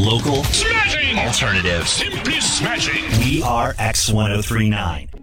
Local. Smashing. Alternative. Simply smashing. We are X1039.